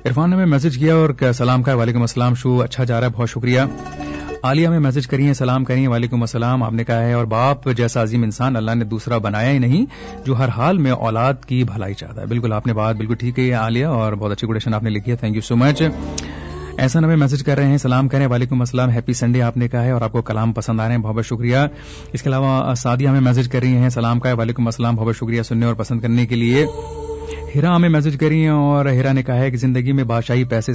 इरफान ने हमें मैसेज किया और सलाम कहा, वालेकुम अस्सलाम, शो अच्छा जा रहा है, बहुत शुक्रिया। आलिया में मैसेज करिए, सलाम करिए, वालेकुम अस्सलाम, आपने कहा है और बाप जैसा अजीम इंसान अल्लाह ने दूसरा बनाया ही नहीं जो हर हाल में औलाद की भलाई चाहता है। बिल्कुल आपने बात बिल्कुल ठीक है आलिया, और बहुत अच्छी कोटेशन आपने लिखी है, थैंक यू सो मच। ऐसा हमें मैसेज कर रहे हैं, सलाम करें, वालेकुम अस्सलाम, हैप्पी संडे आपने कहा है और आपको कलाम पसंद आ रहे हैं, बहुत बहुत शुक्रिया। इसके अलावा सादिया हमें मैसेज कर रही हैं, सलाम कहा है, वालेकुम अस्सलाम, बहुत बहुत शुक्रिया सुनने और पसंद करने के लिए। हिरा हमें मैसेज करी हैं और हिरा ने कहा है कि जिंदगी में बादशाही पैसे